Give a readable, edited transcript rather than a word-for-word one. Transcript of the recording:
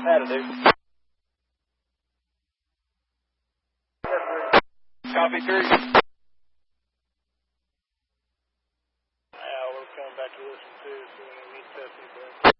That'll do. Copy 3. Yeah, we're coming back to listen too, so we need to test these things.